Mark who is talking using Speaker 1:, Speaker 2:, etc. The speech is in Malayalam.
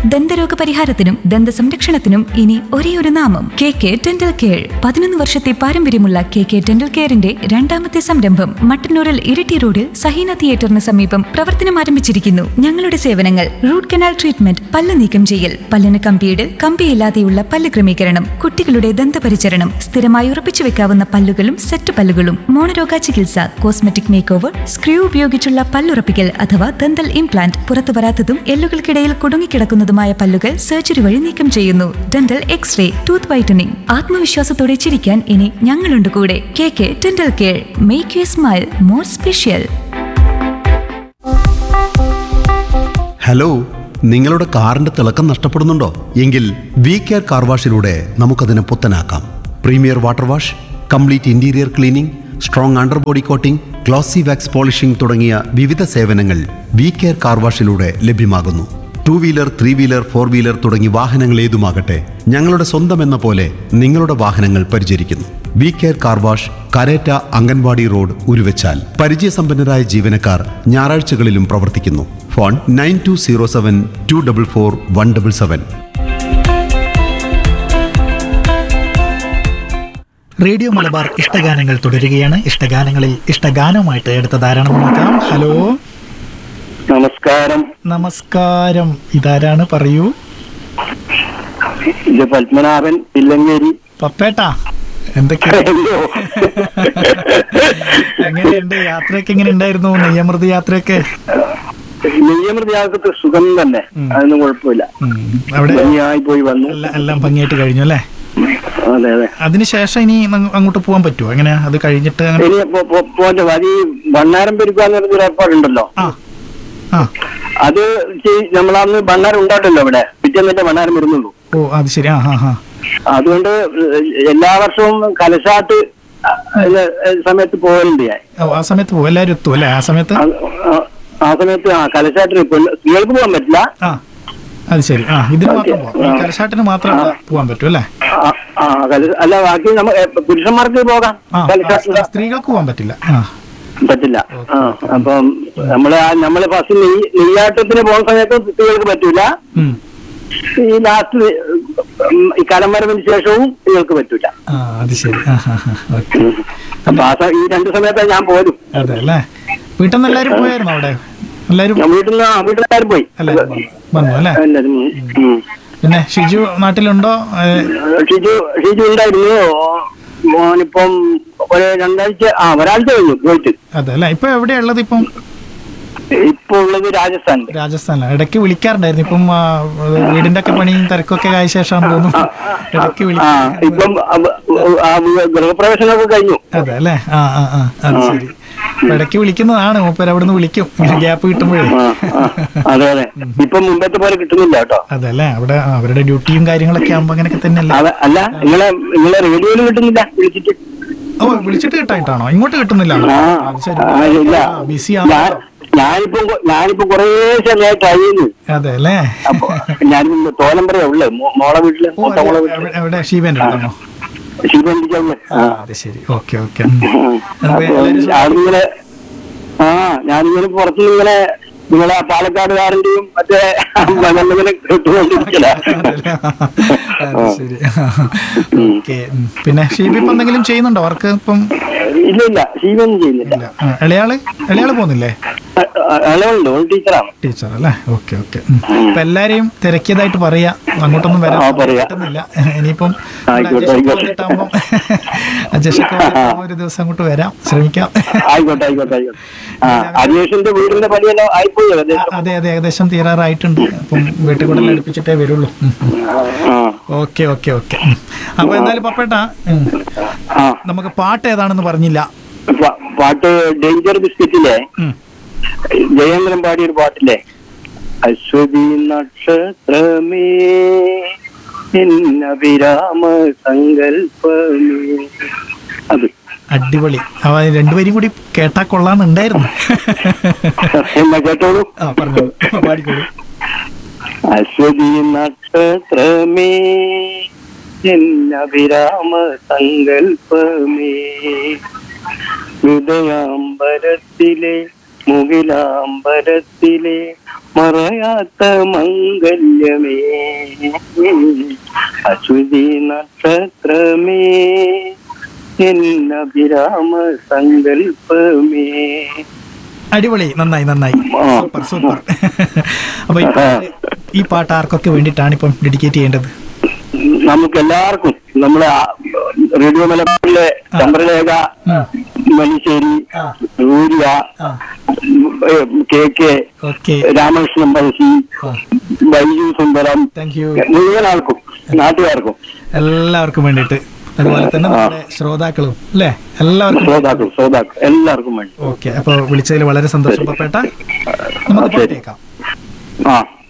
Speaker 1: ദന്തരോഗ പരിഹാരത്തിനും ദന്ത സംരക്ഷണത്തിനും ഇനി ഒരേയൊരു നാമം KK ഡെന്റൽ കെയർ. 11 വർഷത്തെ പാരമ്പര്യമുള്ള KK ഡെന്റൽ കെയറിന്റെ രണ്ടാമത്തെ സംരംഭം മട്ടന്നൂരിൽ ഇരിട്ടി റോഡിൽ സഹീന തിയേറ്ററിന് സമീപം പ്രവർത്തനം ആരംഭിച്ചിരിക്കുന്നു. ഞങ്ങളുടെ സേവനങ്ങൾ: റൂട്ട് കനാൽ ട്രീറ്റ്മെന്റ്, പല്ല് നീക്കം ചെയ്യൽ, പല്ലിന് കമ്പിയിടൽ, കമ്പിയില്ലാതെയുള്ള പല്ല് ക്രമീകരണം, കുട്ടികളുടെ ദന്തപരിചരണം, സ്ഥിരമായി ഉറപ്പിച്ചു വെക്കാവുന്ന പല്ലുകളും സെറ്റ് പല്ലുകളും, മോണരോഗ ചികിത്സ, കോസ്മെറ്റിക് മേക്ക് ഓവർ, സ്ക്രൂ ഉപയോഗിച്ചുള്ള പല്ലുറപ്പിക്കൽ അഥവാ ദന്തൽ ഇംപ്ലാന്റ്, പുറത്തു വരാത്തതും എല്ലുകൾക്കിടയിൽ കുടുങ്ങിക്കിടക്കുന്നതുമായ പല്ലുകൾ സർജറി വഴി നീക്കം ചെയ്യുന്നു. Dental x-ray, tooth whitening. ആത്മവിശ്വാസത്തോടെ ചിരിക്കാൻ ഇനി ഞങ്ങളുണ്ട് കൂടെ. KK dental care. Make you smile more special.
Speaker 2: Hello, നിങ്ങളുടെ കാറിന്റെ തിളക്കം നഷ്ടപ്പെടുന്നുണ്ടോ? എങ്കിൽ വി കെയർ കാർ വാഷിലൂടെ നമുക്കതിനെ പുത്തനാക്കാം. Premier water wash, complete interior cleaning, strong underbody coating, glossy wax polishing തുടങ്ങിയ വിവിധ സേവനങ്ങൾ വി കെയർ കാർ വാഷിലൂടെ ലഭ്യമാകുന്നു. 2 വീലർ, 3 വീലർ, 4 വീലർ തുടങ്ങി വാഹനങ്ങൾ ഏതുമാകട്ടെ, ഞങ്ങളുടെ സ്വന്തം എന്ന പോലെ നിങ്ങളുടെ വാഹനങ്ങൾ പരിചരിക്കുന്നു. V care car wash, Karetta anganwadi road, Uruvachal. പരിചയസമ്പന്നരായ ജീവനക്കാർ ഞായറാഴ്ചകളിലും പ്രവർത്തിക്കുന്നു. ഫോൺ 9207244177.
Speaker 3: റേഡിയോ മലബാർ ഇഷ്ടഗാനങ്ങൾ തുടരുകയാണ്. ഇഷ്ടഗാനങ്ങളിൽ ഇഷ്ടഗാനവുമായിട്ട് എടുത്ത ധാരാളം നോക്കാം. ഹലോ,
Speaker 4: നമസ്കാരം.
Speaker 3: നമസ്കാരം. ഇതാരാണ്? പറയൂ.
Speaker 4: ഇത് പത്മനാഭൻ, തില്ലങ്കേരി.
Speaker 3: പപ്പേട്ടാ, എങ്ങനെയുണ്ട് യാത്രയൊക്കെ? എങ്ങനെ ഉണ്ടായിരുന്നു നെയ്യമൃത് യാത്രയൊക്കെ?
Speaker 4: നെയ്യമൃത് യാത്രക്ക് സുഖം തന്നെ, അതൊന്നും കുഴപ്പമില്ല.
Speaker 3: അവിടെ
Speaker 4: ഭംഗിയായി പോയി വന്നു,
Speaker 3: എല്ലാം ഭംഗിയായിട്ട് കഴിഞ്ഞു അല്ലേ?
Speaker 4: അതെ അതെ.
Speaker 3: അതിനുശേഷം ഇനി അങ്ങോട്ട് പോകാൻ പറ്റുമോ? എങ്ങനെയാ അത് കഴിഞ്ഞിട്ട്?
Speaker 4: പോന്റെ വഴി വണ്ണാരം പെരുക്കാന്ന് പറഞ്ഞൊരു ഏർപ്പാടുണ്ടല്ലോ, അത് നമ്മളന്ന് ഭണ്ണാരം ഉണ്ടായിട്ടല്ലോ ഇവിടെ, പിറ്റേന്നിട്ട് ഭണ്ണാരം വരുന്നുള്ളൂ.
Speaker 3: ഓ, അത് ശരി.
Speaker 4: അതുകൊണ്ട് എല്ലാ വർഷവും കലശാട്ട് സമയത്ത് പോകലുണ്ട് ഞാൻ.
Speaker 3: ആ സമയത്ത് പോകും, എല്ലാവരും എത്തും അല്ലേ?
Speaker 4: ആ സമയത്ത് കലശാട്ടിന് സ്ത്രീകൾക്ക് പോകാൻ പറ്റില്ല.
Speaker 3: അത് ശരി. ഇതിന് മാത്രം പോകാം, കലശാട്ടിന് മാത്രം പോകാൻ പറ്റും അല്ലേ?
Speaker 4: അല്ല, ബാക്കി പുരുഷന്മാർക്ക് പോകാം,
Speaker 3: സ്ത്രീകൾക്ക് പോകാൻ പറ്റില്ല.
Speaker 4: അപ്പം നമ്മള് ഫസ്റ്റ് നെയ്യാട്ടത്തിന് പോകുന്ന സമയത്ത് സ്ത്രീകൾക്ക് പറ്റൂല. ഈ ലാസ്റ്റ് ഈ കലമരവിന് ശേഷവും സ്ത്രീകൾക്ക് പറ്റൂല.
Speaker 3: അത് ശരി.
Speaker 4: അപ്പൊ ഈ 2 സമയത്താണ് ഞാൻ പോരും.
Speaker 3: അതെ അല്ലേ? വീട്ടിൽ നിന്ന് എല്ലാരും പോയായിരുന്നു? അവിടെ
Speaker 4: വീട്ടിലെല്ലാരും പോയി
Speaker 3: വന്നു അല്ലേ? പിന്നെ ഷിജു നാട്ടിലുണ്ടോ?
Speaker 4: ഷിജു ഉണ്ടായിരുന്നു. മോനിപ്പം ഒരാഴ്ച കഴിഞ്ഞു പോയിട്ട്.
Speaker 3: അതെ അല്ലേ? ഇപ്പൊ എവിടെയാ ഉള്ളത്?
Speaker 4: ഇപ്പൊ ഉള്ളത്
Speaker 3: രാജസ്ഥാനിലാണ്. ഇടയ്ക്ക് വിളിക്കാറുണ്ടായിരുന്നു. ഇപ്പം വീടിന്റെ ഒക്കെ പണിയും തിരക്കൊക്കെ ആയ ശേഷം തോന്നുന്നു ഇടയ്ക്ക്
Speaker 4: ഇപ്പം ഗൃഹപ്രവേശനമൊക്കെ കഴിഞ്ഞു.
Speaker 3: അതെ അല്ലേ? അത് ശരി. ഇടയ്ക്ക് വിളിക്കുന്നതാണ് മൂപ്പര്, അവിടെ നിന്ന് വിളിക്കും ഗ്യാപ്പ് കിട്ടുമ്പോഴേ.
Speaker 4: അതെ അതെ. ഇപ്പൊ മുമ്പത്തെ പോലെ കിട്ടുന്നില്ല കേട്ടോ.
Speaker 3: അതെ അല്ലേ? അവിടെ അവരുടെ ഡ്യൂട്ടിയും കാര്യങ്ങളൊക്കെ ആകുമ്പോ അങ്ങനെയൊക്കെ തന്നെയല്ലേ?
Speaker 4: അല്ല, നിങ്ങളെ റേഡിയോയിൽ കിട്ടുന്നില്ല വിളിച്ചിട്ട്?
Speaker 3: ഓ, വിളിച്ചിട്ട് കിട്ടായിട്ടാണോ? ഇങ്ങോട്ട് കിട്ടുന്നില്ല. ബിസിയാണ്.
Speaker 4: ഞാനിപ്പോ കൊറേ സമയമായിട്ട് അറിയുന്നു.
Speaker 3: അതെ അല്ലേ?
Speaker 4: ഞാൻ തോലമ്പറയാ ഉള്ളേ, മോളെ വീട്ടില്.
Speaker 3: എവിടെ? ഷീബേന്റെ അടുത്താണോ? ശരി. Okay okay.
Speaker 4: ഞാനിങ്ങനെ പുറത്തുനിന്നിങ്ങനെ നിങ്ങളെ പാലക്കാടുകാരന്റെയും മറ്റേ
Speaker 3: ശരി. പിന്നെ ഷീബ ഇപ്പൊ എന്തെങ്കിലും ചെയ്യുന്നുണ്ടോ വർക്ക്? ഇപ്പം
Speaker 4: ഇല്ല, ഷീബൊന്നും ചെയ്യുന്നില്ല.
Speaker 3: ഇളയാള് പോകുന്നില്ലേ? ടീച്ചർ അല്ലേ? Okay okay. ഇപ്പൊ എല്ലാരെയും തിരക്കിയതായിട്ട് പറയാ, അങ്ങോട്ടൊന്നും വരാൻ പറ്റുന്നില്ല. ഇനിയിപ്പം ഒരു ദിവസം അങ്ങോട്ട് വരാം, ശ്രമിക്കാം. അതെ അതെ, ഏകദേശം തീരാറായിട്ടുണ്ട്. അപ്പം വീട്ടിൽ കൂടെ അടുപ്പിച്ചിട്ടേ വരുള്ളൂ. Okay okay okay. അപ്പൊ എന്തായാലും പപ്പേട്ടാ, നമുക്ക് പാട്ട് ഏതാണെന്ന് പറഞ്ഞില്ല.
Speaker 4: പാട്ട് ഡേഞ്ചർ ബിസ്ക്കറ്റിലെ ജയേന്ദ്രൻ പാടിയൊരു പാട്ടില്ലേ, അശ്വതി നക്ഷത്രമേ വിരാമ സങ്കൽപ്പമേ, അത്
Speaker 3: അടിപൊളി. അവ രണ്ടുപേരും കൂടി കേട്ടാ കൊള്ളാന്നുണ്ടായിരുന്നു.
Speaker 4: എന്നാ കേട്ടോളൂ.
Speaker 3: പറഞ്ഞോളൂ, പാടിക്കോളൂ.
Speaker 4: അശ്വതി നക്ഷത്രമേ വിരാമ സങ്കൽപ്പമേ, ഹൃദയാംബരത്തിലെ മുകിലാംബരത്തിലെ മറയാത്ത മംഗല്യമേ അശ്വതി നക്ഷത്രമേ എന്നഭിരാമ സങ്കൽപ്പമേ.
Speaker 3: അടിപൊളി, നന്നായി നന്നായി, സൂപ്പർ സൂപ്പർ. അപ്പൊ ഈ പാട്ട് ആർക്കൊക്കെ വേണ്ടിയിട്ടാണ് ഇപ്പം ഡെഡിക്കേറ്റ് ചെയ്യേണ്ടത്?
Speaker 4: നമുക്ക് എല്ലാവർക്കും, നമ്മളെ റേഡിയോ മലബാറിലെ ചന്ദ്രലേഖ, മണിശ്ശേരി, സൂര്യ, കെ രാമകൃഷ്ണൻ പഴശ്ശി, ബൈജു സുന്ദരം, മുഴുവൻ ആൾക്കും, നാട്ടുകാർക്കും എല്ലാവർക്കും
Speaker 3: വേണ്ടിയിട്ട്, അതുപോലെ തന്നെ നമ്മുടെ ശ്രോതാക്കളും അല്ലേ, എല്ലാവർക്കും
Speaker 4: എല്ലാവർക്കും വേണ്ടി.
Speaker 3: ഓക്കെ, അപ്പൊ വിളിച്ചതിൽ വളരെ സന്തോഷം പപ്പേട്ട. നമുക്ക് കേൾക്കാം.